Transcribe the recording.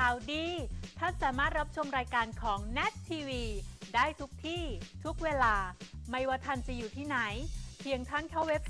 าวดีท่านสามารถรับชมรายการของ NAT TV ได้ทุกที่ทุกเวลาไม่ว่าท่านจะอยู่ที่ไหนเพียงท่านเข้าเว็บ